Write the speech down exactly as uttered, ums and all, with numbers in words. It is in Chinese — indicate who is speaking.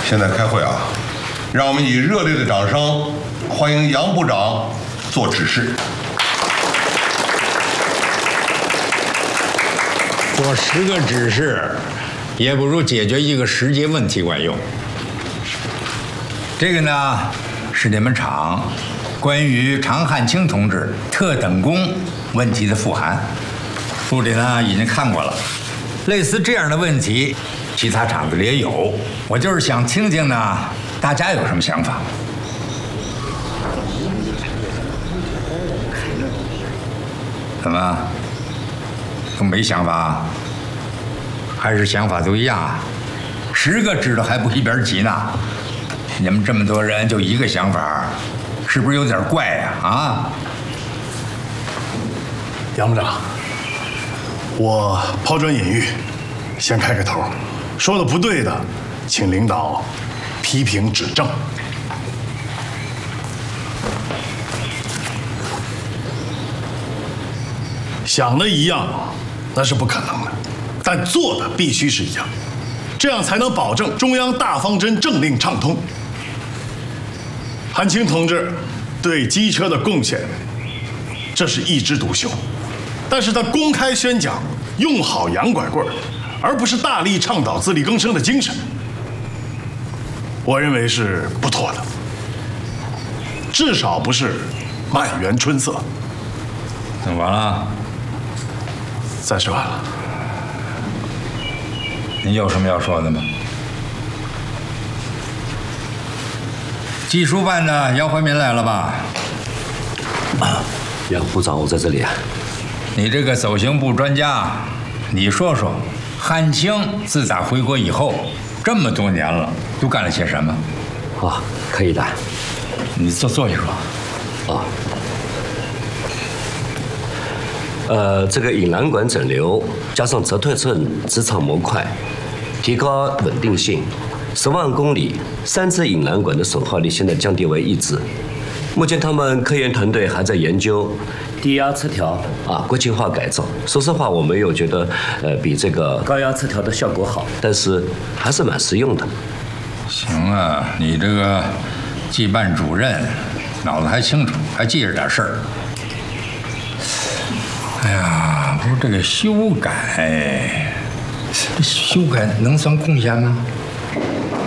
Speaker 1: 现在开会啊，让我们以热烈的掌声欢迎杨部长做指示。
Speaker 2: 做十个指示，也不如解决一个实际问题管用。这个呢，是你们厂关于常汉卿同志特等功问题的复函，部里呢已经看过了。类似这样的问题，其他厂子里也有。我就是想听听呢，大家有什么想法？怎么？都没想法？还是想法都一样啊？十个知道还不一边急呢？你们这么多人就一个想法，是不是有点怪呀？啊？
Speaker 3: 杨部长，我抛砖引玉，先开个头，说的不对的，请领导批评指正。想的一样，那是不可能的，但做的必须是一样，这样才能保证中央大方针政令畅通。汉卿同志对机车的贡献，这是一枝独秀，但是他公开宣讲用好洋拐棍，而不是大力倡导自力更生的精神，我认为是不妥的，至少不是满园春色。
Speaker 2: 怎么完了？
Speaker 3: 暂时完了。
Speaker 2: 您有什么要说的吗？技术办的姚怀民来了吧？
Speaker 4: 啊，杨部长，我在这里啊。
Speaker 2: 你这个走行部专家，你说说，汉卿自打回国以后，这么多年了，都干了些什么？
Speaker 4: 啊，可以的。
Speaker 2: 你坐坐一说。
Speaker 4: 啊。呃，这个引燃管整流加上折退寸直肠模块，提高稳定性。十万公里三支引燃管的损耗率现在降低为一支。目前他们科研团队还在研究低压侧条啊国情化改造。说实话，我没有觉得呃比这个高压侧条的效果好，但是还是蛮实用的。
Speaker 2: 行啊，你这个技办主任脑子还清楚，还记着点事儿。哎呀，不是这个修改，这修改能算贡献吗？